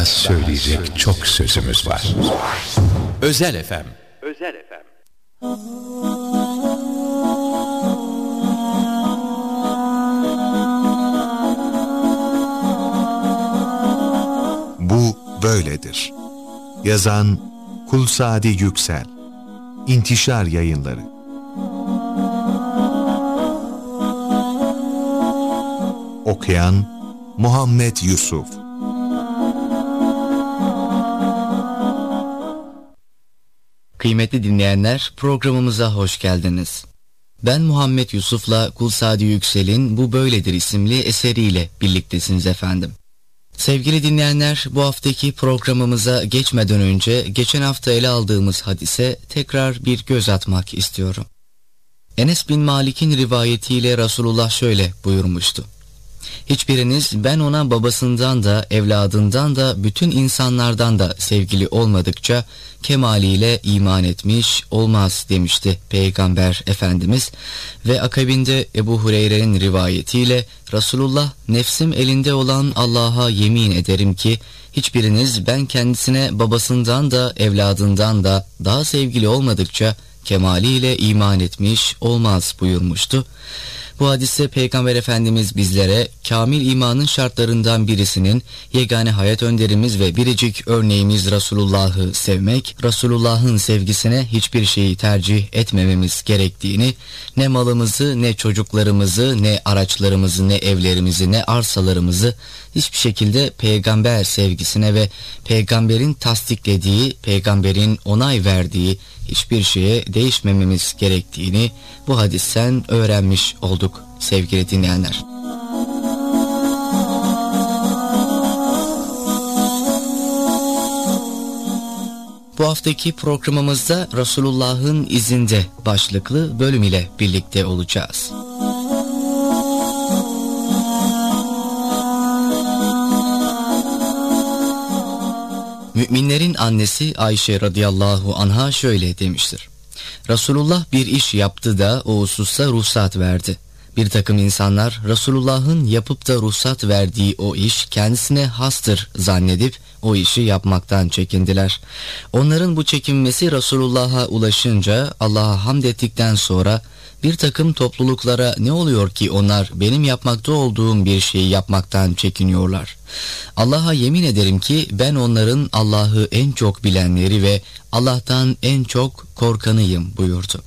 söyleyecek çok sözümüz var. Özel FM. Özel FM. Bu böyledir. Yazan Kulsadi Yüksel. İntişar Yayınları. Okuyan Muhammed Yusuf. Kıymetli dinleyenler, programımıza hoş geldiniz. Ben Muhammed Yusuf'la Kulsadi Yüksel'in Bu Böyledir isimli eseriyle birliktesiniz efendim. Sevgili dinleyenler, bu haftaki programımıza geçmeden önce geçen hafta ele aldığımız hadise tekrar bir göz atmak istiyorum. Enes bin Malik'in rivayetiyle Resulullah şöyle buyurmuştu: hiçbiriniz ben ona babasından da evladından da bütün insanlardan da sevgili olmadıkça kemaliyle iman etmiş olmaz demişti Peygamber Efendimiz. Ve akabinde Ebu Hureyre'nin rivayetiyle Resulullah nefsim elinde olan Allah'a yemin ederim ki hiçbiriniz ben kendisine babasından da evladından da daha sevgili olmadıkça kemaliyle iman etmiş olmaz buyurmuştu. Bu hadiste Peygamber Efendimiz bizlere kamil imanın şartlarından birisinin yegane hayat önderimiz ve biricik örneğimiz Resulullah'ı sevmek, Resulullah'ın sevgisine hiçbir şeyi tercih etmememiz gerektiğini, ne malımızı, ne çocuklarımızı, ne araçlarımızı, ne evlerimizi, ne arsalarımızı hiçbir şekilde peygamber sevgisine ve peygamberin tasdiklediği, peygamberin onay verdiği hiçbir şeye değişmememiz gerektiğini bu hadisten öğrenmiş olduk sevgili dinleyenler. Bu haftaki programımızda Resulullah'ın izinde başlıklı bölüm ile birlikte olacağız. Müminlerin annesi Ayşe radıyallahu anha şöyle demiştir: Resulullah bir iş yaptı da o hususta ruhsat verdi. Bir takım insanlar Resulullah'ın yapıp da ruhsat verdiği o iş kendisine hastır zannedip o işi yapmaktan çekindiler. Onların bu çekinmesi Resulullah'a ulaşınca Allah'a hamd ettikten sonra bir takım topluluklara ne oluyor ki onlar benim yapmakta olduğum bir şeyi yapmaktan çekiniyorlar? Allah'a yemin ederim ki ben onların Allah'ı en çok bilenleri ve Allah'tan en çok korkanıyım buyurdu.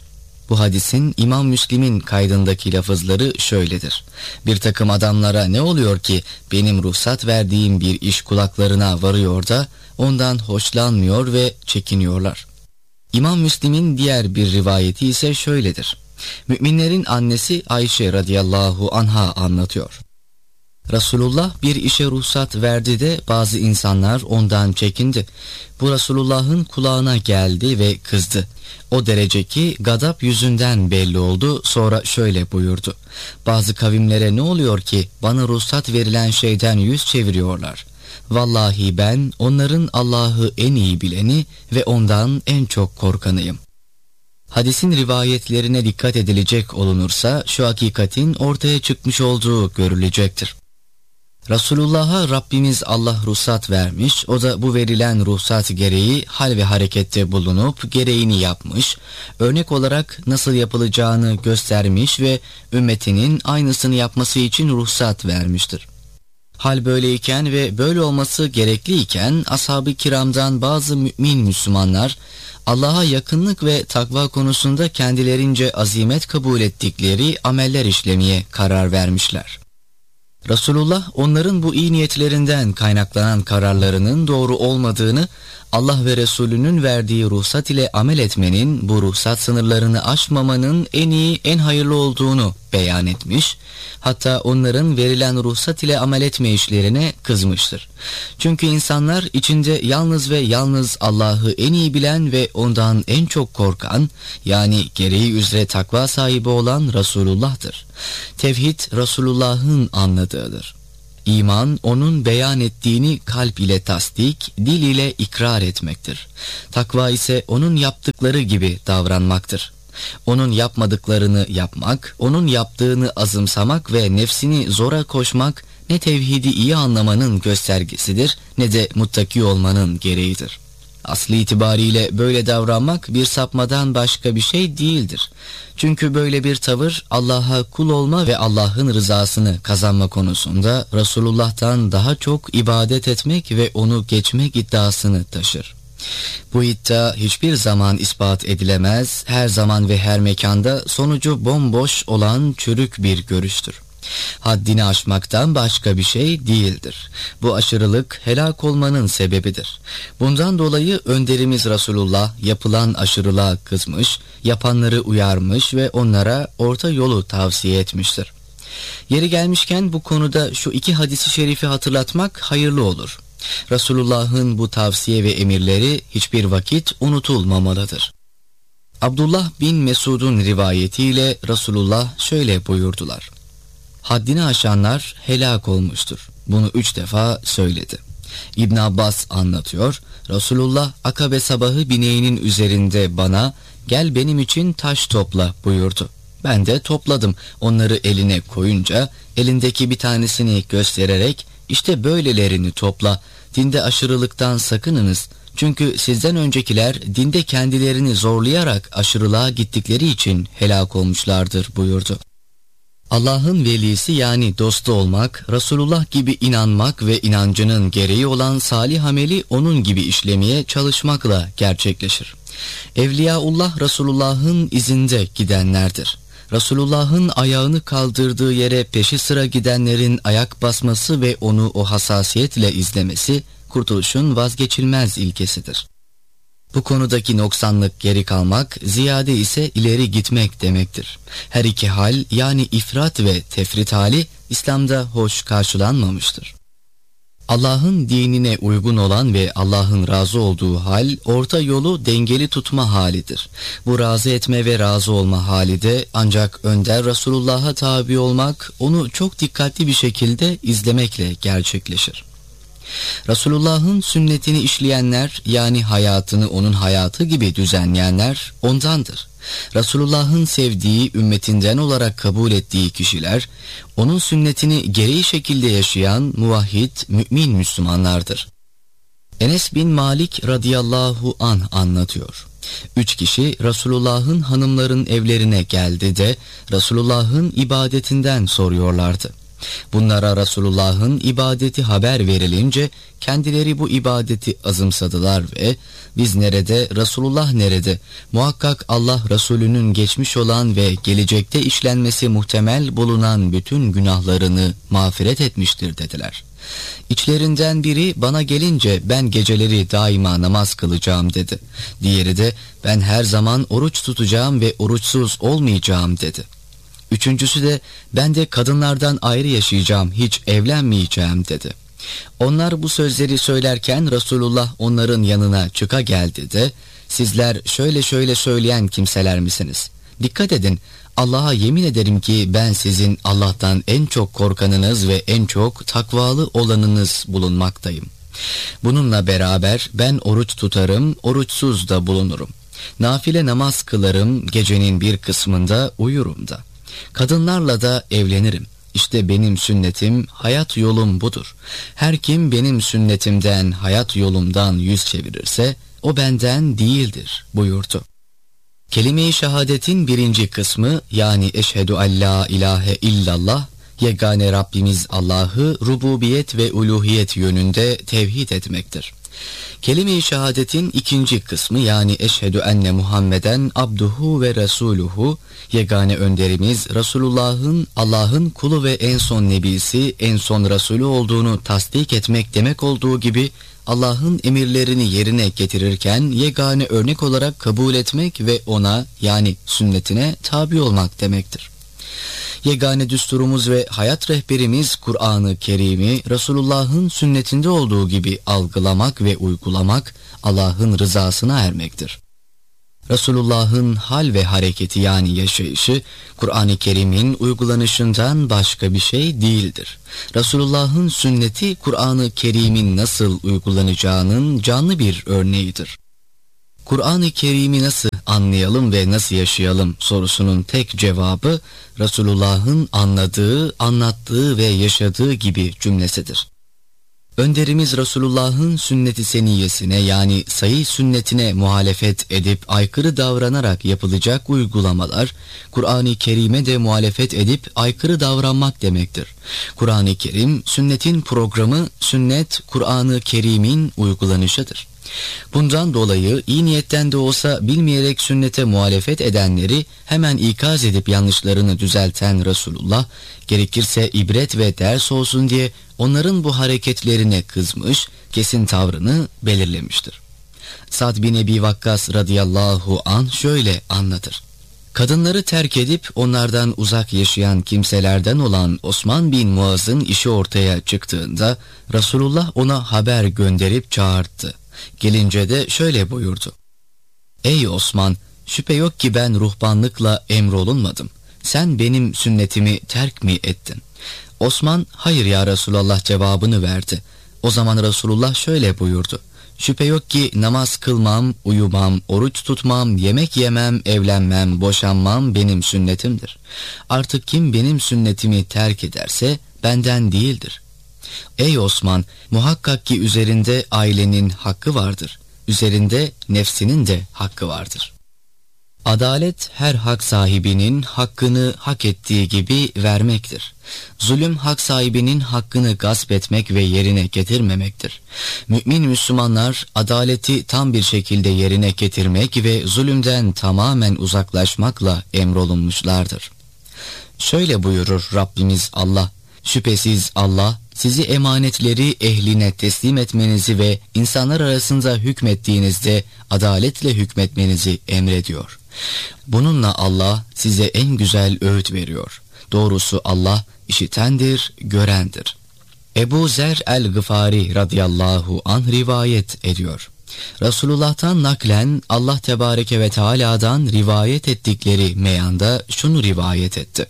Bu hadisin İmam Müslim'in kaydındaki lafızları şöyledir: bir takım adamlara ne oluyor ki benim ruhsat verdiğim bir iş kulaklarına varıyor da ondan hoşlanmıyor ve çekiniyorlar. İmam Müslim'in diğer bir rivayeti ise şöyledir: müminlerin annesi Ayşe radıyallahu anha anlatıyor. Resulullah bir işe ruhsat verdi de bazı insanlar ondan çekindi. Bu Resulullah'ın kulağına geldi ve kızdı. O derece ki gadap yüzünden belli oldu. Sonra şöyle buyurdu: bazı kavimlere ne oluyor ki bana ruhsat verilen şeyden yüz çeviriyorlar? Vallahi ben onların Allah'ı en iyi bileni ve ondan en çok korkanıyım. Hadisin rivayetlerine dikkat edilecek olunursa şu hakikatin ortaya çıkmış olduğu görülecektir. Resulullah'a Rabbimiz Allah ruhsat vermiş, o da bu verilen ruhsat gereği hal ve harekette bulunup gereğini yapmış, örnek olarak nasıl yapılacağını göstermiş ve ümmetinin aynısını yapması için ruhsat vermiştir. Hal böyleyken ve böyle olması gerekliyken ashab-ı kiramdan bazı mümin Müslümanlar Allah'a yakınlık ve takva konusunda kendilerince azimet kabul ettikleri ameller işlemeye karar vermişler. Resulullah onların bu iyi niyetlerinden kaynaklanan kararlarının doğru olmadığını, Allah ve Resulünün verdiği ruhsat ile amel etmenin, bu ruhsat sınırlarını aşmamanın en iyi, en hayırlı olduğunu beyan etmiş, hatta onların verilen ruhsat ile amel etme işlerine kızmıştır. Çünkü insanlar içinde yalnız ve yalnız Allah'ı en iyi bilen ve ondan en çok korkan, yani gereği üzere takva sahibi olan Resulullah'tır. Tevhid Resulullah'ın anladığıdır. İman, onun beyan ettiğini kalp ile tasdik, dil ile ikrar etmektir. Takva ise onun yaptıkları gibi davranmaktır. Onun yapmadıklarını yapmak, onun yaptığını azımsamak ve nefsini zora koşmak, ne tevhidi iyi anlamanın göstergesidir ne de muttaki olmanın gereğidir. Aslı itibariyle böyle davranmak bir sapmadan başka bir şey değildir. Çünkü böyle bir tavır Allah'a kul olma ve Allah'ın rızasını kazanma konusunda Resulullah'tan daha çok ibadet etmek ve onu geçmek iddiasını taşır. Bu iddia hiçbir zaman ispat edilemez, her zaman ve her mekanda sonucu bomboş olan çürük bir görüştür. Haddini aşmaktan başka bir şey değildir. Bu aşırılık helak olmanın sebebidir. Bundan dolayı önderimiz Resulullah yapılan aşırılığa kızmış, yapanları uyarmış ve onlara orta yolu tavsiye etmiştir. Yeri gelmişken bu konuda şu iki hadisi şerifi hatırlatmak hayırlı olur. Resulullah'ın bu tavsiye ve emirleri hiçbir vakit unutulmamalıdır. Abdullah bin Mesud'un rivayetiyle Resulullah şöyle buyurdular: haddini aşanlar helak olmuştur. Bunu 3 defa söyledi. İbn Abbas anlatıyor. Resulullah Akabe sabahı bineğinin üzerinde bana gel benim için taş topla buyurdu. Ben de topladım. Onları eline koyunca elindeki bir tanesini göstererek işte böylelerini topla. Dinde aşırılıktan sakınınız. Çünkü sizden öncekiler dinde kendilerini zorlayarak aşırılığa gittikleri için helak olmuşlardır buyurdu. Allah'ın velisi yani dostu olmak, Resulullah gibi inanmak ve inancının gereği olan salih ameli onun gibi işlemeye çalışmakla gerçekleşir. Evliyaullah Resulullah'ın izinde gidenlerdir. Resulullah'ın ayağını kaldırdığı yere peşi sıra gidenlerin ayak basması ve onu o hassasiyetle izlemesi, kurtuluşun vazgeçilmez ilkesidir. Bu konudaki noksanlık geri kalmak, ziyade ise ileri gitmek demektir. Her iki hal yani ifrat ve tefrit hali İslam'da hoş karşılanmamıştır. Allah'ın dinine uygun olan ve Allah'ın razı olduğu hal, orta yolu dengeli tutma halidir. Bu razı etme ve razı olma hali de ancak önder Resulullah'a tabi olmak, onu çok dikkatli bir şekilde izlemekle gerçekleşir. Resulullah'ın sünnetini işleyenler yani hayatını onun hayatı gibi düzenleyenler ondandır. Resulullah'ın sevdiği, ümmetinden olarak kabul ettiği kişiler onun sünnetini gereği şekilde yaşayan muvahhid, mümin Müslümanlardır. Enes bin Malik radıyallahu anh anlatıyor. 3 kişi Resulullah'ın hanımların evlerine geldi de Resulullah'ın ibadetinden soruyorlardı. Bunlara Resulullah'ın ibadeti haber verilince kendileri bu ibadeti azımsadılar ve biz nerede, Resulullah nerede? Muhakkak Allah Resulünün geçmiş olan ve gelecekte işlenmesi muhtemel bulunan bütün günahlarını mağfiret etmiştir dediler. İçlerinden biri bana gelince ben geceleri daima namaz kılacağım dedi. Diğeri de ben her zaman oruç tutacağım ve oruçsuz olmayacağım dedi. Üçüncüsü de ben de kadınlardan ayrı yaşayacağım, hiç evlenmeyeceğim dedi. Onlar bu sözleri söylerken Resulullah onların yanına çıka geldi de sizler şöyle şöyle söyleyen kimseler misiniz? Dikkat edin, Allah'a yemin ederim ki ben sizin Allah'tan en çok korkanınız ve en çok takvalı olanınız bulunmaktayım. Bununla beraber ben oruç tutarım, oruçsuz da bulunurum. Nafile namaz kılarım, gecenin bir kısmında uyurum da. Kadınlarla da evlenirim. İşte benim sünnetim, hayat yolum budur. Her kim benim sünnetimden, hayat yolumdan yüz çevirirse o benden değildir buyurdu. Kelime-i şehadetin birinci kısmı yani eşhedü en la ilahe illallah, yegane Rabbimiz Allah'ı rububiyet ve uluhiyet yönünde tevhid etmektir. Kelime-i şehadetin ikinci kısmı yani eşhedü enne Muhammeden abduhu ve resuluhu, yegane önderimiz Resulullah'ın Allah'ın kulu ve en son nebisi, en son Resulü olduğunu tasdik etmek demek olduğu gibi Allah'ın emirlerini yerine getirirken yegane örnek olarak kabul etmek ve ona yani sünnetine tabi olmak demektir. Yegane düsturumuz ve hayat rehberimiz Kur'an-ı Kerim'i Resulullah'ın sünnetinde olduğu gibi algılamak ve uygulamak Allah'ın rızasına ermektir. Resulullah'ın hal ve hareketi yani yaşayışı Kur'an-ı Kerim'in uygulanışından başka bir şey değildir. Resulullah'ın sünneti Kur'an-ı Kerim'in nasıl uygulanacağının canlı bir örneğidir. Kur'an-ı Kerim'i nasıl anlayalım ve nasıl yaşayalım sorusunun tek cevabı Resulullah'ın anladığı, anlattığı ve yaşadığı gibi cümlesidir. Önderimiz Resulullah'ın sünnet-i seniyyesine yani sahih sünnetine muhalefet edip aykırı davranarak yapılacak uygulamalar, Kur'an-ı Kerim'e de muhalefet edip aykırı davranmak demektir. Kur'an-ı Kerim, sünnetin programı, sünnet, Kur'an-ı Kerim'in uygulanışıdır. Bundan dolayı iyi niyetten de olsa bilmeyerek sünnete muhalefet edenleri hemen ikaz edip yanlışlarını düzelten Resulullah, gerekirse ibret ve ders olsun diye onların bu hareketlerine kızmış, kesin tavrını belirlemiştir. Sa'd bin Ebi Vakkas radıyallahu anh şöyle anlatır. Kadınları terk edip onlardan uzak yaşayan kimselerden olan Osman bin Muaz'ın işi ortaya çıktığında Resulullah ona haber gönderip çağırdı. Gelince de şöyle buyurdu. Ey Osman, şüphe yok ki ben ruhbanlıkla emrolunmadım. Sen benim sünnetimi terk mi ettin? Osman, hayır ya Resulallah cevabını verdi. O zaman Resulullah şöyle buyurdu. Şüphe yok ki namaz kılmam, uyumam, oruç tutmam, yemek yemem, evlenmem, boşanmam benim sünnetimdir. Artık kim benim sünnetimi terk ederse benden değildir. Ey Osman, muhakkak ki üzerinde ailenin hakkı vardır. Üzerinde nefsinin de hakkı vardır. Adalet her hak sahibinin hakkını hak ettiği gibi vermektir. Zulüm hak sahibinin hakkını gasp etmek ve yerine getirmemektir. Mümin Müslümanlar adaleti tam bir şekilde yerine getirmek ve zulümden tamamen uzaklaşmakla emrolunmuşlardır. Şöyle buyurur Rabbimiz Allah, şüphesiz Allah sizi emanetleri ehline teslim etmenizi ve insanlar arasında hükmettiğinizde adaletle hükmetmenizi emrediyor. Bununla Allah size en güzel öğüt veriyor. Doğrusu Allah işitendir, görendir. Ebu Zer el-Gıfari radıyallahu anh rivayet ediyor. Resulullah'tan naklen Allah Tebareke ve Teala'dan rivayet ettikleri meyanda şunu rivayet etti.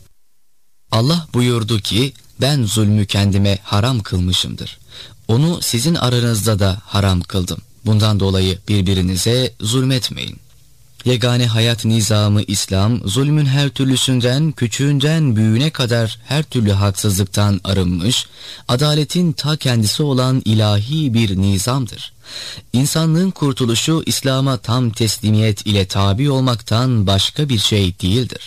Allah buyurdu ki, ben zulmü kendime haram kılmışımdır. Onu sizin aranızda da haram kıldım. Bundan dolayı birbirinize zulmetmeyin. Yegane hayat nizamı İslam, zulmün her türlüsünden, küçüğünden büyüğüne kadar her türlü haksızlıktan arınmış, adaletin ta kendisi olan ilahi bir nizamdır. İnsanlığın kurtuluşu İslam'a tam teslimiyet ile tabi olmaktan başka bir şey değildir.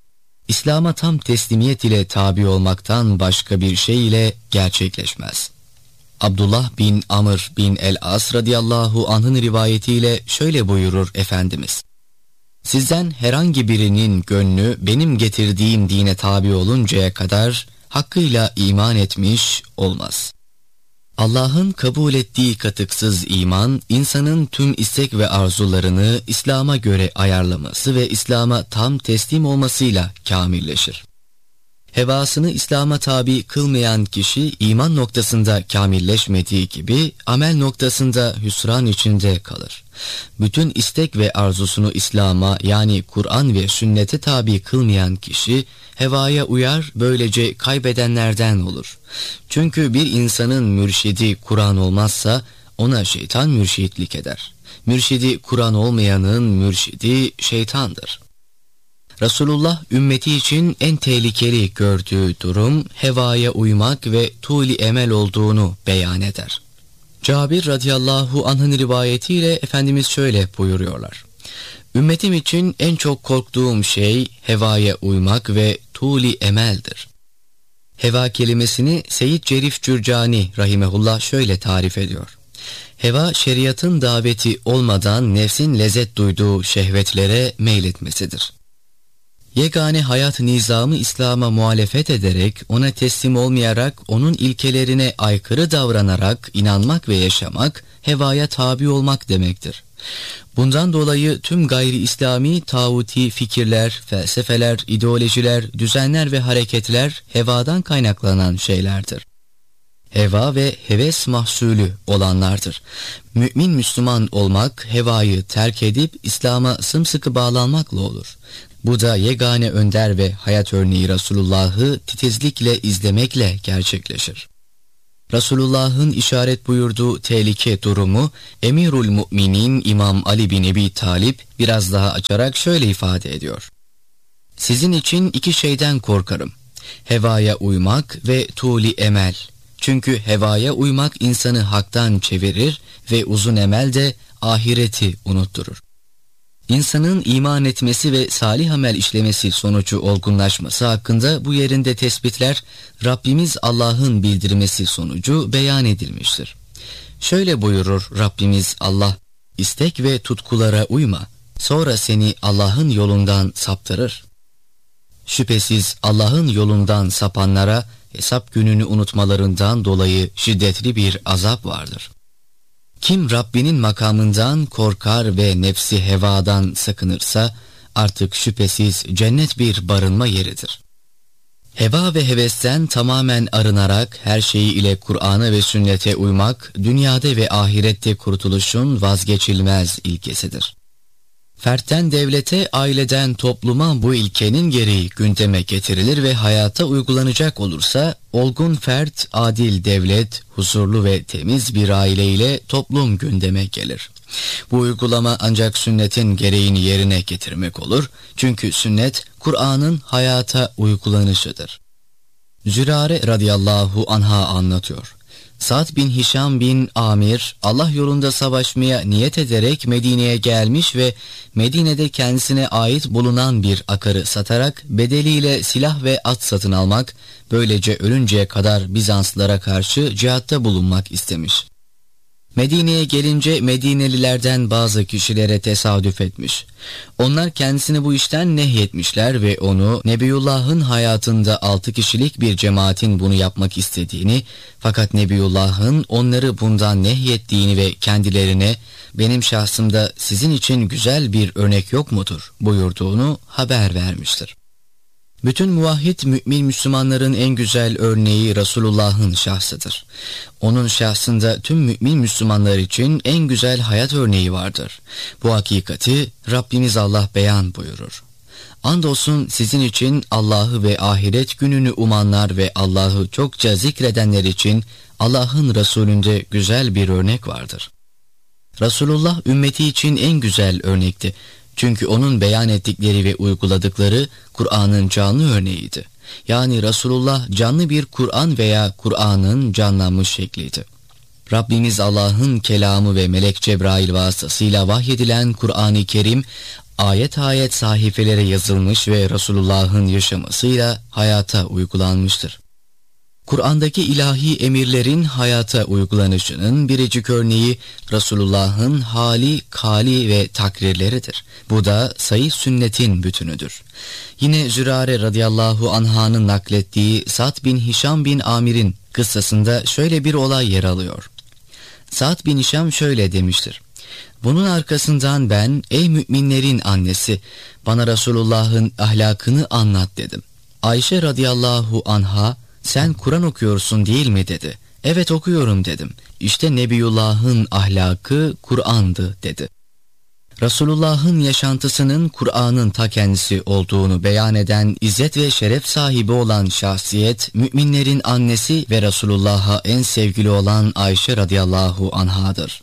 İslam'a tam teslimiyet ile tabi olmaktan başka bir şey ile gerçekleşmez. Abdullah bin Amr bin el-As radıyallahu anh'ın rivayetiyle şöyle buyurur Efendimiz. Sizden herhangi birinin gönlü benim getirdiğim dine tabi oluncaya kadar hakkıyla iman etmiş olmaz. Allah'ın kabul ettiği katıksız iman, insanın tüm istek ve arzularını İslam'a göre ayarlaması ve İslam'a tam teslim olmasıyla kamilleşir. Hevasını İslam'a tabi kılmayan kişi iman noktasında kamilleşmediği gibi amel noktasında hüsran içinde kalır. Bütün istek ve arzusunu İslam'a yani Kur'an ve sünnete tabi kılmayan kişi hevaya uyar, böylece kaybedenlerden olur. Çünkü bir insanın mürşidi Kur'an olmazsa ona şeytan mürşitlik eder. Mürşidi Kur'an olmayanın mürşidi şeytandır. Resulullah ümmeti için en tehlikeli gördüğü durum hevaya uymak ve tuli emel olduğunu beyan eder. Cabir radıyallahu anh'ın rivayetiyle Efendimiz şöyle buyuruyorlar. Ümmetim için en çok korktuğum şey hevaya uymak ve tuli emeldir. Heva kelimesini Seyyid Cerif Cürcani rahimehullah şöyle tarif ediyor. Heva şeriatın daveti olmadan nefsin lezzet duyduğu şehvetlere meyletmesidir. Yegane hayat nizamı İslam'a muhalefet ederek, ona teslim olmayarak, onun ilkelerine aykırı davranarak inanmak ve yaşamak, hevaya tabi olmak demektir. Bundan dolayı tüm gayri İslami tağuti fikirler, felsefeler, ideolojiler, düzenler ve hareketler hevadan kaynaklanan şeylerdir. Heva ve heves mahsulü olanlardır. Mümin Müslüman olmak, hevayı terk edip İslam'a sımsıkı bağlanmakla olur. Bu da yegane önder ve hayat örneği Resulullah'ı titizlikle izlemekle gerçekleşir. Resulullah'ın işaret buyurduğu tehlike durumu Emirül Müminin İmam Ali bin Ebi Talib biraz daha açarak şöyle ifade ediyor. Sizin için iki şeyden korkarım. Hevaya uymak ve tuli emel. Çünkü hevaya uymak insanı haktan çevirir ve uzun emel de ahireti unutturur. İnsanın iman etmesi ve salih amel işlemesi sonucu olgunlaşması hakkında bu yerinde tespitler Rabbimiz Allah'ın bildirmesi sonucu beyan edilmiştir. Şöyle buyurur Rabbimiz Allah, istek ve tutkulara uyma, sonra seni Allah'ın yolundan saptırır. Şüphesiz Allah'ın yolundan sapanlara hesap gününü unutmalarından dolayı şiddetli bir azap vardır. Kim Rabbinin makamından korkar ve nefsi hevadan sakınırsa artık şüphesiz cennet bir barınma yeridir. Heva ve hevesten tamamen arınarak her şeyi ile Kur'an'a ve sünnete uymak dünyada ve ahirette kurtuluşun vazgeçilmez ilkesidir. Fertten devlete, aileden topluma bu ilkenin gereği gündeme getirilir ve hayata uygulanacak olursa olgun fert, adil devlet, huzurlu ve temiz bir aile ile toplum gündeme gelir. Bu uygulama ancak sünnetin gereğini yerine getirmek olur. Çünkü sünnet Kur'an'ın hayata uygulanışıdır. Zürare radıyallahu anha anlatıyor. Sa'd bin Hişam bin Amir Allah yolunda savaşmaya niyet ederek Medine'ye gelmiş ve Medine'de kendisine ait bulunan bir akarı satarak bedeliyle silah ve at satın almak, böylece ölünceye kadar Bizanslılara karşı cihatta bulunmak istemiş. Medine'ye gelince Medinelilerden bazı kişilere tesadüf etmiş. Onlar kendisini bu işten nehyetmişler ve onu Nebiyullah'ın hayatında 6 kişilik bir cemaatin bunu yapmak istediğini, fakat Nebiyullah'ın onları bundan nehyettiğini ve kendilerine benim şahsımda sizin için güzel bir örnek yok mudur buyurduğunu haber vermiştir. Bütün muvahhid mümin Müslümanların en güzel örneği Resulullah'ın şahsıdır. Onun şahsında tüm mümin Müslümanlar için en güzel hayat örneği vardır. Bu hakikati Rabbimiz Allah beyan buyurur. Andolsun sizin için Allah'ı ve ahiret gününü umanlar ve Allah'ı çokça zikredenler için Allah'ın Resulünde güzel bir örnek vardır. Resulullah ümmeti için en güzel örnekti. Çünkü onun beyan ettikleri ve uyguladıkları Kur'an'ın canlı örneğiydi. Yani Resulullah canlı bir Kur'an veya Kur'an'ın canlanmış şekliydi. Rabbimiz Allah'ın kelamı ve melek Cebrail vasıtasıyla vahyedilen Kur'an-ı Kerim ayet ayet sahifelere yazılmış ve Resulullah'ın yaşamasıyla hayata uygulanmıştır. Kur'an'daki ilahi emirlerin hayata uygulanışının biricik örneği Resulullah'ın hali, kali ve takrirleridir. Bu da sahih sünnetin bütünüdür. Yine Zürare radıyallahu anh'ın naklettiği Sa'd bin Hişam bin Amir'in kıssasında şöyle bir olay yer alıyor. Sa'd bin Hişam şöyle demiştir. Bunun arkasından ben, ey müminlerin annesi, bana Resulullah'ın ahlakını anlat dedim. Ayşe radıyallahu anha, sen Kur'an okuyorsun değil mi dedi. Evet okuyorum dedim. İşte Nebiyullah'ın ahlakı Kur'an'dı dedi. Resulullah'ın yaşantısının Kur'an'ın ta kendisi olduğunu beyan eden izzet ve şeref sahibi olan şahsiyet, müminlerin annesi ve Resulullah'a en sevgili olan Ayşe radıyallahu anhadır.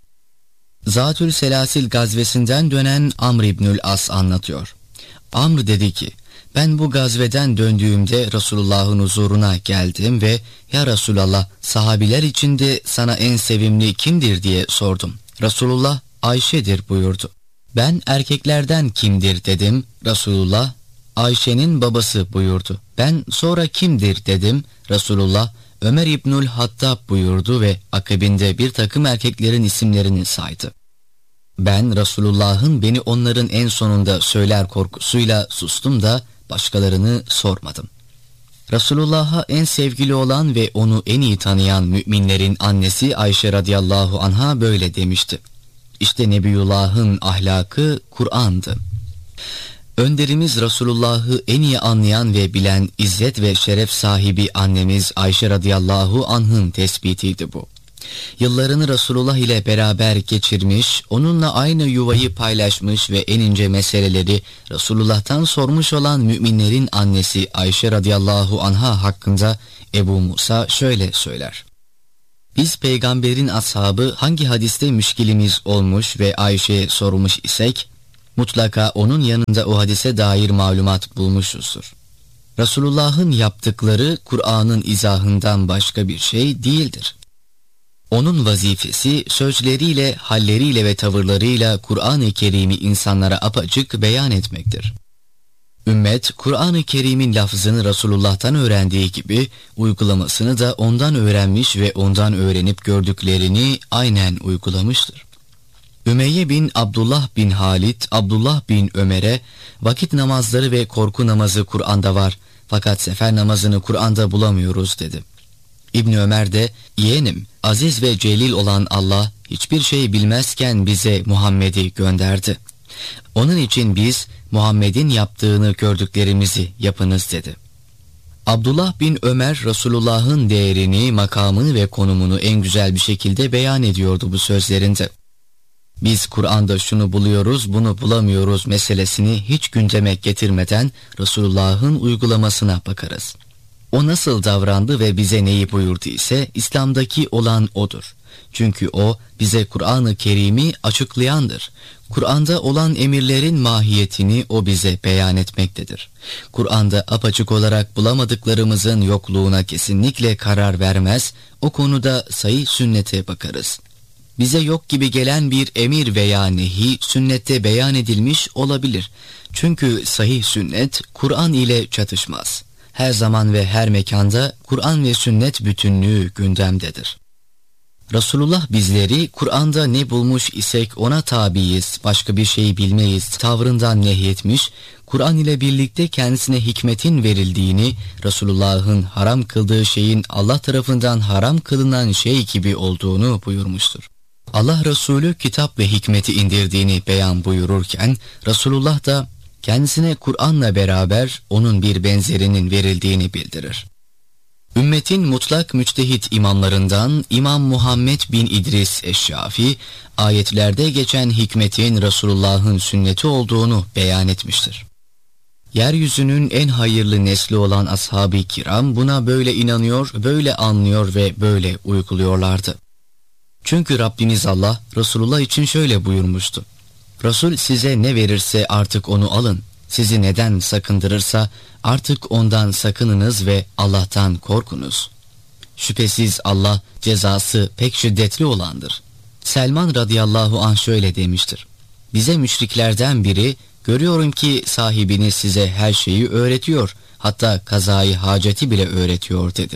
Zatül Selasil gazvesinden dönen Amr İbnül As anlatıyor. Amr dedi ki, ben bu gazveden döndüğümde Resulullah'ın huzuruna geldim ve ya Resulallah, sahabiler içinde sana en sevimli kimdir diye sordum. Resulullah Ayşe'dir buyurdu. Ben erkeklerden kimdir dedim. Resulullah Ayşe'nin babası buyurdu. Ben sonra kimdir dedim. Resulullah Ömer İbnül Hattab buyurdu ve akabinde bir takım erkeklerin isimlerini saydı. Ben Resulullah'ın beni onların en sonunda söyler korkusuyla sustum da başkalarını sormadım. Resulullah'a en sevgili olan ve onu en iyi tanıyan müminlerin annesi Ayşe radıyallahu anha böyle demişti. İşte Nebiyullah'ın ahlakı Kur'an'dı. Önderimiz Resulullah'ı en iyi anlayan ve bilen izzet ve şeref sahibi annemiz Ayşe radıyallahu anh'ın tespitiydi bu. Yıllarını Resulullah ile beraber geçirmiş, onunla aynı yuvayı paylaşmış ve en ince meseleleri Resulullah'tan sormuş olan müminlerin annesi Ayşe radıyallahu anha hakkında Ebu Musa şöyle söyler. Biz peygamberin ashabı hangi hadiste müşkilimiz olmuş ve Ayşe'ye sormuş isek, mutlaka onun yanında o hadise dair malumat bulmuşuzdur. Resulullah'ın yaptıkları Kur'an'ın izahından başka bir şey değildir. Onun vazifesi sözleriyle, halleriyle ve tavırlarıyla Kur'an-ı Kerim'i insanlara apaçık beyan etmektir. Ümmet, Kur'an-ı Kerim'in lafzını Resulullah'tan öğrendiği gibi uygulamasını da ondan öğrenmiş ve ondan öğrenip gördüklerini aynen uygulamıştır. Ümeyye bin Abdullah bin Halid, Abdullah bin Ömer'e vakit namazları ve korku namazı Kur'an'da var fakat sefer namazını Kur'an'da bulamıyoruz dedi. İbni Ömer de yeğenim aziz ve celil olan Allah hiçbir şey bilmezken bize Muhammed'i gönderdi. Onun için biz Muhammed'in yaptığını gördüklerimizi yapınız dedi. Abdullah bin Ömer Resulullah'ın değerini, makamını ve konumunu en güzel bir şekilde beyan ediyordu bu sözlerinde. Biz Kur'an'da şunu buluyoruz, bunu bulamıyoruz meselesini hiç gündeme getirmeden Resulullah'ın uygulamasına bakarız. O nasıl davrandı ve bize neyi buyurdu ise İslam'daki olan odur. Çünkü o bize Kur'an-ı Kerim'i açıklayandır. Kur'an'da olan emirlerin mahiyetini o bize beyan etmektedir. Kur'an'da apaçık olarak bulamadıklarımızın yokluğuna kesinlikle karar vermez, o konuda sahih sünnete bakarız. Bize yok gibi gelen bir emir veya nehi sünnette beyan edilmiş olabilir. Çünkü sahih sünnet Kur'an ile çatışmaz. Her zaman ve her mekanda Kur'an ve sünnet bütünlüğü gündemdedir. Resulullah bizleri Kur'an'da ne bulmuş isek ona tabiiz, başka bir şey bilmeyiz tavrından nehyetmiş, Kur'an ile birlikte kendisine hikmetin verildiğini, Resulullah'ın haram kıldığı şeyin Allah tarafından haram kılınan şey gibi olduğunu buyurmuştur. Allah Resulü kitap ve hikmeti indirdiğini beyan buyururken, Resulullah da kendisine Kur'an'la beraber onun bir benzerinin verildiğini bildirir. Ümmetin mutlak müçtehit imamlarından İmam Muhammed bin İdris Eşşafi, ayetlerde geçen hikmetin Resulullah'ın sünneti olduğunu beyan etmiştir. Yeryüzünün en hayırlı nesli olan ashab-ı kiram buna böyle inanıyor, böyle anlıyor ve böyle uyguluyorlardı. Çünkü Rabbimiz Allah Resulullah için şöyle buyurmuştu. Resul size ne verirse artık onu alın. Sizi neden sakındırırsa artık ondan sakınınız ve Allah'tan korkunuz. Şüphesiz Allah cezası pek şiddetli olandır. Selman radıyallahu anh şöyle demiştir. Bize müşriklerden biri görüyorum ki sahibiniz size her şeyi öğretiyor. Hatta kazayı haceti bile öğretiyor dedi.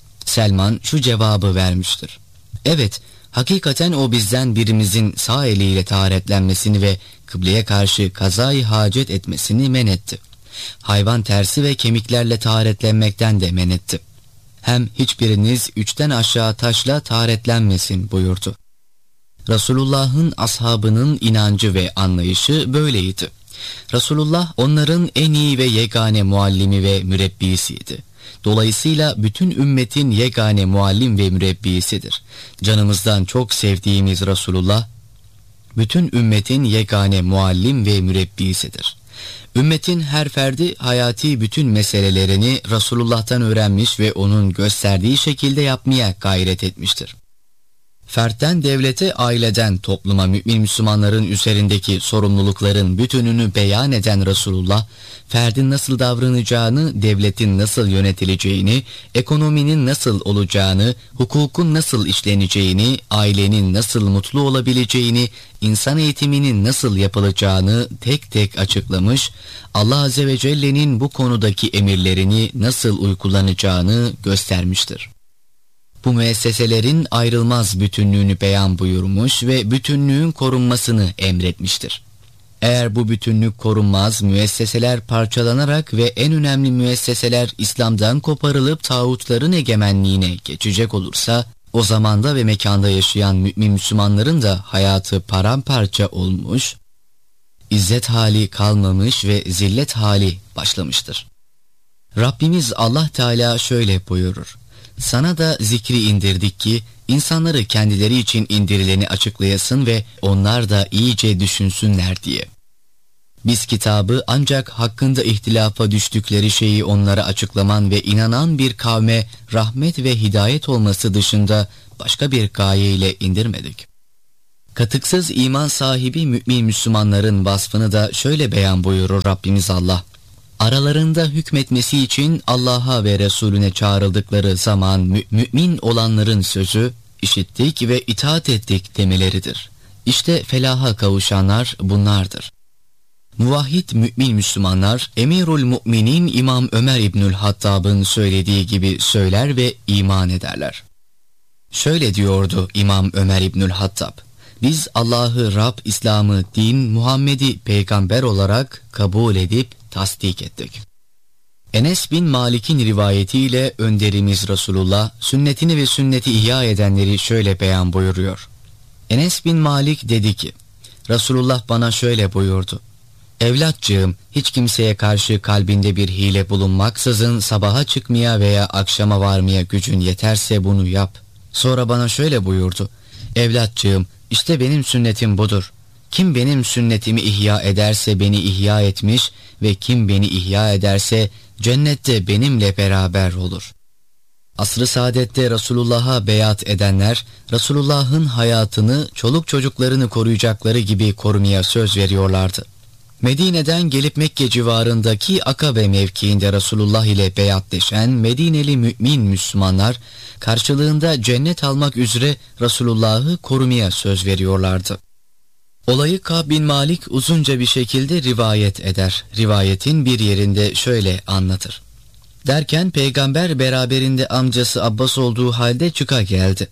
Selman şu cevabı vermiştir. Evet, hakikaten o bizden birimizin sağ eliyle taharetlenmesini ve kıbleye karşı kazayı hacet etmesini men etti. Hayvan tersi ve kemiklerle taharetlenmekten de men etti. Hem hiçbiriniz 3'ten aşağı taşla taharetlenmesin buyurdu. Resulullah'ın ashabının inancı ve anlayışı böyleydi. Resulullah onların en iyi ve yegane muallimi ve mürebbisiydi. Dolayısıyla bütün ümmetin yegane muallim ve mürebbisidir. Canımızdan çok sevdiğimiz Resulullah, bütün ümmetin yegane muallim ve mürebbisidir. Ümmetin her ferdi hayati bütün meselelerini Resulullah'tan öğrenmiş ve onun gösterdiği şekilde yapmaya gayret etmiştir. Fertten devlete, aileden topluma mümin Müslümanların üzerindeki sorumlulukların bütününü beyan eden Resulullah, ferdin nasıl davranacağını, devletin nasıl yönetileceğini, ekonominin nasıl olacağını, hukukun nasıl işleneceğini, ailenin nasıl mutlu olabileceğini, insan eğitiminin nasıl yapılacağını tek tek açıklamış, Allah Azze ve Celle'nin bu konudaki emirlerini nasıl uygulanacağını göstermiştir. Bu müesseselerin ayrılmaz bütünlüğünü beyan buyurmuş ve bütünlüğün korunmasını emretmiştir. Eğer bu bütünlük korunmaz, müesseseler parçalanarak ve en önemli müesseseler İslam'dan koparılıp tağutların egemenliğine geçecek olursa, o zamanda ve mekanda yaşayan mümin Müslümanların da hayatı paramparça olmuş, izzet hali kalmamış ve zillet hali başlamıştır. Rabbimiz Allah Teala şöyle buyurur. Sana da zikri indirdik ki insanları kendileri için indirileni açıklayasın ve onlar da iyice düşünsünler diye. Biz kitabı ancak hakkında ihtilafa düştükleri şeyi onlara açıklaman ve inanan bir kavme rahmet ve hidayet olması dışında başka bir gaye ile indirmedik. Katıksız iman sahibi mümin Müslümanların vasfını da şöyle beyan buyurur Rabbimiz Allah. Aralarında hükmetmesi için Allah'a ve Resulüne çağrıldıkları zaman mümin olanların sözü, işittik ve itaat ettik demeleridir. İşte felaha kavuşanlar bunlardır. Muvahhid mümin Müslümanlar, Emirül Müminin İmam Ömer İbnül Hattab'ın söylediği gibi söyler ve iman ederler. Şöyle diyordu İmam Ömer İbnül Hattab: biz Allah'ı Rab, İslam'ı din, Muhammed'i peygamber olarak kabul edip tasdik ettik. Enes bin Malik'in rivayetiyle önderimiz Resulullah, sünnetini ve sünneti ihya edenleri şöyle beyan buyuruyor. Enes bin Malik dedi ki, Resulullah bana şöyle buyurdu: evlatcığım, hiç kimseye karşı kalbinde bir hile bulunmaksızın sabaha çıkmaya veya akşama varmaya gücün yeterse bunu yap. Sonra bana şöyle buyurdu: evlatcığım, işte benim sünnetim budur. Kim benim sünnetimi ihya ederse beni ihya etmiş ve kim beni ihya ederse cennette benimle beraber olur. Asr-ı saadette Resulullah'a beyat edenler, Resulullah'ın hayatını, çoluk çocuklarını koruyacakları gibi korumaya söz veriyorlardı. Medine'den gelip Mekke civarındaki Akabe mevkiinde Resulullah ile beyatleşen Medineli mümin Müslümanlar, karşılığında cennet almak üzere Resulullah'ı korumaya söz veriyorlardı. Olayı Ka'b bin Malik uzunca bir şekilde rivayet eder. Rivayetin bir yerinde şöyle anlatır. Derken peygamber beraberinde amcası Abbas olduğu halde çıka geldi.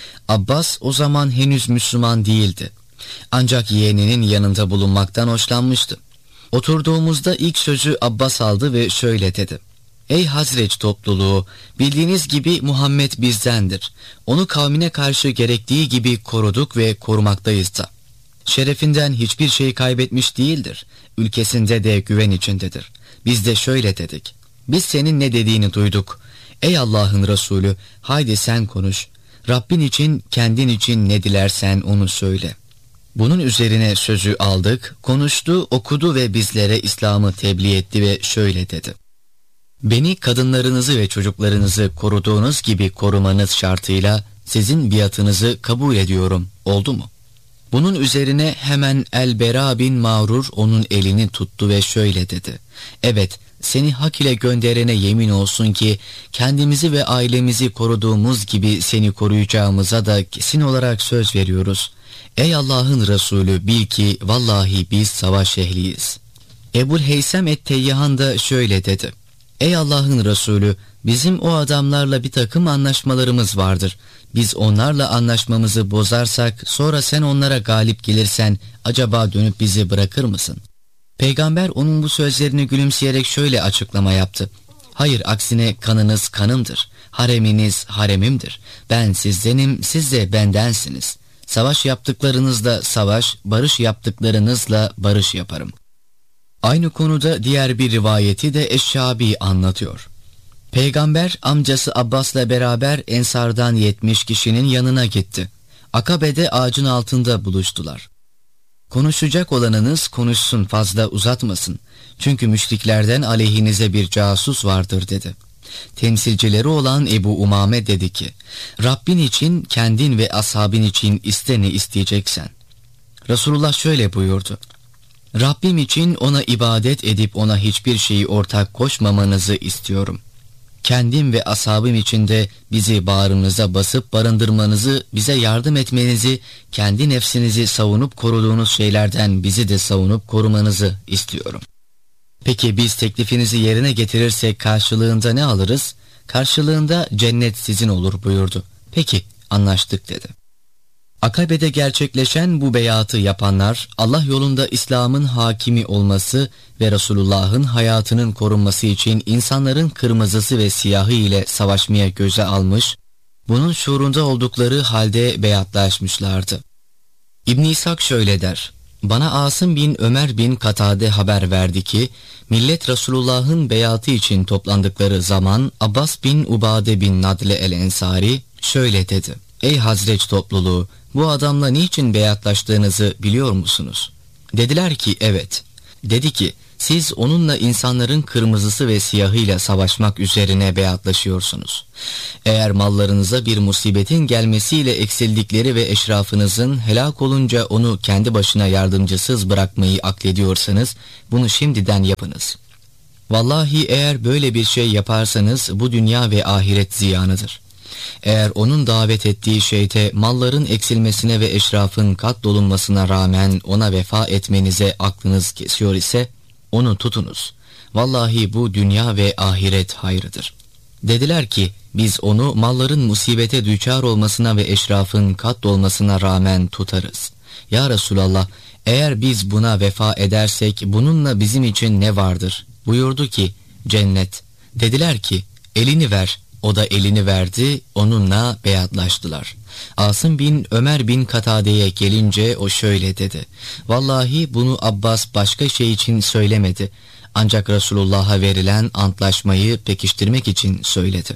Abbas o zaman henüz Müslüman değildi. Ancak yeğeninin yanında bulunmaktan hoşlanmıştı. Oturduğumuzda ilk sözü Abbas aldı ve şöyle dedi: ey Hazreç topluluğu, bildiğiniz gibi Muhammed bizdendir. Onu kavmine karşı gerektiği gibi koruduk ve korumaktayız da. Şerefinden hiçbir şey kaybetmiş değildir. Ülkesinde de güven içindedir. Biz de şöyle dedik: biz senin ne dediğini duyduk. Ey Allah'ın Resulü, haydi sen konuş. Rabbin için, kendin için ne dilersen onu söyle. Bunun üzerine sözü aldık, konuştu, okudu ve bizlere İslam'ı tebliğ etti ve şöyle dedi: beni, kadınlarınızı ve çocuklarınızı koruduğunuz gibi korumanız şartıyla sizin biatınızı kabul ediyorum. Oldu mu? Bunun üzerine hemen El-Bera bin Mağrur onun elini tuttu ve şöyle dedi: evet, seni hak ile gönderene yemin olsun ki kendimizi ve ailemizi koruduğumuz gibi seni koruyacağımıza da kesin olarak söz veriyoruz. Ey Allah'ın Resulü, bil ki vallahi biz savaş ehliyiz. Ebu'l-Heysem et-Teyyahan da şöyle dedi: ey Allah'ın Resulü, bizim o adamlarla bir takım anlaşmalarımız vardır. Biz onlarla anlaşmamızı bozarsak, sonra sen onlara galip gelirsen acaba dönüp bizi bırakır mısın? Peygamber onun bu sözlerini gülümseyerek şöyle açıklama yaptı: hayır, aksine kanınız kanımdır, hareminiz haremimdir. Ben sizdenim, siz de bendensiniz. Savaş yaptıklarınızla savaş, barış yaptıklarınızla barış yaparım. Aynı konuda diğer bir rivayeti de Eşşabi anlatıyor. Peygamber amcası Abbas'la beraber Ensardan 70 kişinin yanına gitti. Akabe'de ağacın altında buluştular. Konuşacak olanınız konuşsun, fazla uzatmasın. Çünkü müşriklerden aleyhinize bir casus vardır dedi. Temsilcileri olan Ebu Umame dedi ki: Rabbin için, kendin ve ashabin için iste ne isteyeceksen. Resulullah şöyle buyurdu: Rabbim için ona ibadet edip ona hiçbir şeyi ortak koşmamanızı istiyorum. Kendim ve ashabım için de bizi bağrınıza basıp barındırmanızı, bize yardım etmenizi, kendi nefsinizi savunup koruduğunuz şeylerden bizi de savunup korumanızı istiyorum. Peki biz teklifinizi yerine getirirsek karşılığında ne alırız? Karşılığında cennet sizin olur buyurdu. Peki, anlaştık dedi. Akabe'de gerçekleşen bu beyatı yapanlar, Allah yolunda İslam'ın hakimi olması ve Resulullah'ın hayatının korunması için insanların kırmızısı ve siyahı ile savaşmaya göze almış, bunun şuurunda oldukları halde beyatlaşmışlardı. İbn İshak şöyle der: bana Asım bin Ömer bin Katade haber verdi ki, millet Resulullah'ın beyatı için toplandıkları zaman Abbas bin Ubade bin Nadle el-Ensari şöyle dedi: ey Hazreç topluluğu, bu adamla niçin beyatlaştığınızı biliyor musunuz? Dediler ki evet. Dedi ki, siz onunla insanların kırmızısı ve siyahıyla savaşmak üzerine beyatlaşıyorsunuz. Eğer mallarınıza bir musibetin gelmesiyle eksildikleri ve eşrafınızın helak olunca onu kendi başına yardımcısız bırakmayı aklediyorsanız bunu şimdiden yapınız. Vallahi eğer böyle bir şey yaparsanız bu dünya ve ahiret ziyanıdır. Eğer onun davet ettiği şeyde malların eksilmesine ve eşrafın katlolunmasına rağmen ona vefa etmenize aklınız kesiyor ise onu tutunuz. Vallahi bu dünya ve ahiret hayrıdır. Dediler ki biz onu malların musibete düçar olmasına ve eşrafın katlolmasına rağmen tutarız. Ya Resulallah, eğer biz buna vefa edersek bununla bizim için ne vardır? Buyurdu ki cennet. Dediler ki elini ver. O da elini verdi, onunla beyatlaştılar. Asım bin Ömer bin Katade'ye gelince o şöyle dedi. Vallahi bunu Abbas başka şey için söylemedi. Ancak Resulullah'a verilen antlaşmayı pekiştirmek için söyledi.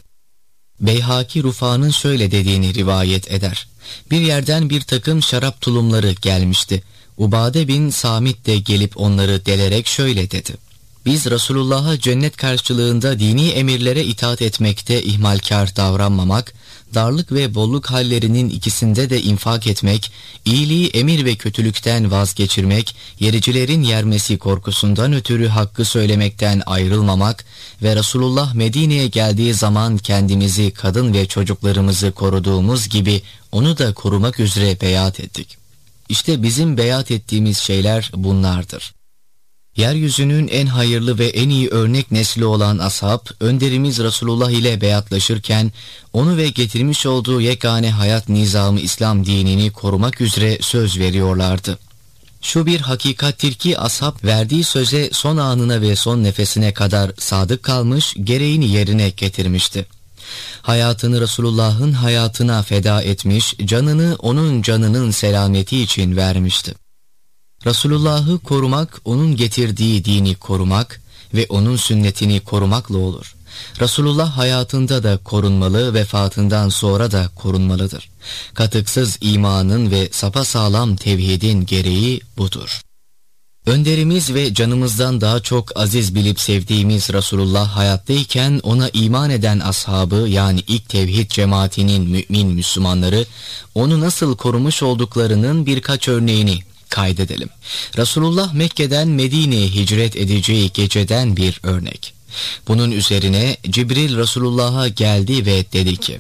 Beyhaki Rufa'nın şöyle dediğini rivayet eder. Bir yerden bir takım şarap tulumları gelmişti. Ubade bin Samit de gelip onları delerek şöyle dedi. Biz Resulullah'a cennet karşılığında dini emirlere itaat etmekte ihmalkar davranmamak, darlık ve bolluk hallerinin ikisinde de infak etmek, iyiliği emir ve kötülükten vazgeçirmek, yericilerin yermesi korkusundan ötürü hakkı söylemekten ayrılmamak ve Resulullah Medine'ye geldiği zaman kendimizi, kadın ve çocuklarımızı koruduğumuz gibi onu da korumak üzere beyat ettik. İşte bizim beyat ettiğimiz şeyler bunlardır. Yeryüzünün en hayırlı ve en iyi örnek nesli olan ashab, önderimiz Resulullah ile beyatlaşırken onu ve getirmiş olduğu yegane hayat nizamı İslam dinini korumak üzere söz veriyorlardı. Şu bir hakikattir ki ashab verdiği söze son anına ve son nefesine kadar sadık kalmış, gereğini yerine getirmişti. Hayatını Resulullah'ın hayatına feda etmiş, canını onun canının selameti için vermişti. Resulullah'ı korumak, onun getirdiği dini korumak ve onun sünnetini korumakla olur. Resulullah hayatında da korunmalı, vefatından sonra da korunmalıdır. Katıksız imanın ve sapasağlam tevhidin gereği budur. Önderimiz ve canımızdan daha çok aziz bilip sevdiğimiz Resulullah hayattayken ona iman eden ashabı, yani ilk tevhid cemaatinin mümin Müslümanları onu nasıl korumuş olduklarının birkaç örneğini kaydedelim. Resulullah Mekke'den Medine'ye hicret edeceği geceden bir örnek. Bunun üzerine Cibril Resulullah'a geldi ve dedi ki,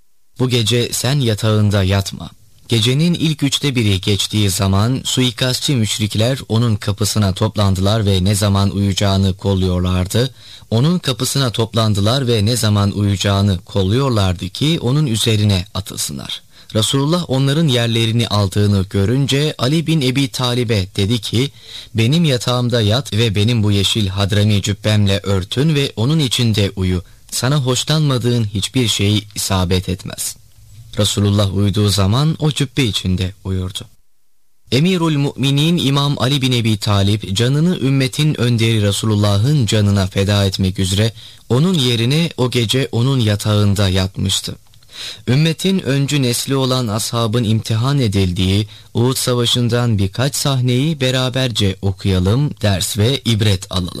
bu gece sen yatağında yatma. Gecenin ilk 1/3 geçtiği zaman suikastçı müşrikler onun kapısına toplandılar ve ne zaman uyuyacağını kolluyorlardı. Onun kapısına toplandılar ve ne zaman uyuyacağını kolluyorlardı ki onun üzerine atılsınlar. Resulullah onların yerlerini aldığını görünce Ali bin Ebi Talib'e dedi ki, benim yatağımda yat ve benim bu yeşil hadrami cübbemle örtün ve onun içinde uyu. Sana hoşlanmadığın hiçbir şey isabet etmez. Resulullah uyuduğu zaman o cübbe içinde uyurdu. Emirül Müminin İmam Ali bin Ebi Talib canını ümmetin önderi Resulullah'ın canına feda etmek üzere onun yerine o gece onun yatağında yatmıştı. Ümmetin öncü nesli olan ashabın imtihan edildiği Uhud Savaşı'ndan birkaç sahneyi beraberce okuyalım, ders ve ibret alalım.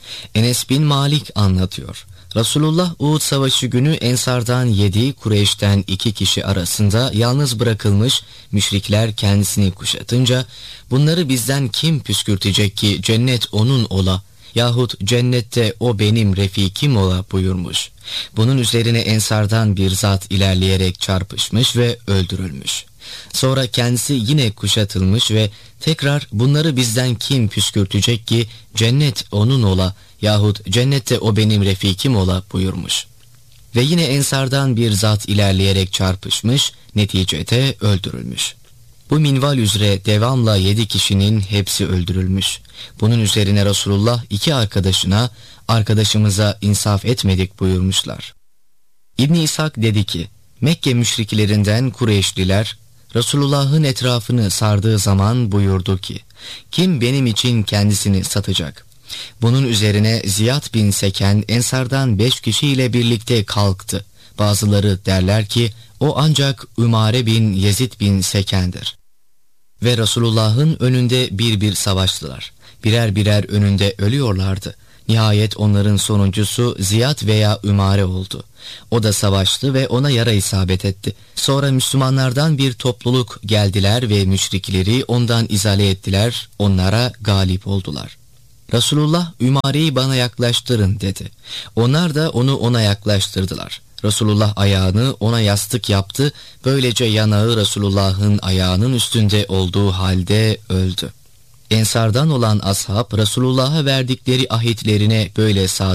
Enes bin Malik anlatıyor. Resulullah Uhud Savaşı günü Ensardan 7, Kureyş'ten 2 kişi arasında yalnız bırakılmış, müşrikler kendisini kuşatınca, bunları bizden kim püskürtecek ki cennet onun ola, yahut cennette o benim refikim ola buyurmuş. Bunun üzerine Ensardan bir zat ilerleyerek çarpışmış ve öldürülmüş. Sonra kendisi yine kuşatılmış ve tekrar bunları bizden kim püskürtecek ki cennet onun ola, yahut cennette o benim refikim ola buyurmuş. Ve yine Ensardan bir zat ilerleyerek çarpışmış, neticede öldürülmüş. Bu minval üzere devamla 7 kişinin hepsi öldürülmüş. Bunun üzerine Resulullah 2 arkadaşına, arkadaşımıza insaf etmedik buyurmuşlar. İbn-i İshak dedi ki, Mekke müşriklerinden Kureyşliler, Resulullah'ın etrafını sardığı zaman buyurdu ki, kim benim için kendisini satacak? Bunun üzerine Ziyad bin Seken Ensardan 5 kişiyle birlikte kalktı. Bazıları derler ki, o ancak Ümare bin Yezid bin Seken'dir. ve Resulullah'ın önünde bir savaştılar. Birer birer önünde ölüyorlardı. Nihayet onların sonuncusu Ziyad veya Ümare oldu. O da savaştı ve ona yara isabet etti. Sonra Müslümanlardan bir topluluk geldiler ve müşrikleri ondan izale ettiler, onlara galip oldular. Resulullah, Ümare'yi bana yaklaştırın dedi. Onlar da onu ona yaklaştırdılar. Resulullah ayağını ona yastık yaptı, böylece yanağı Resulullah'ın ayağının üstünde olduğu halde öldü. Ensardan olan ashab Resulullah'a verdikleri ahitlerine böyle sadık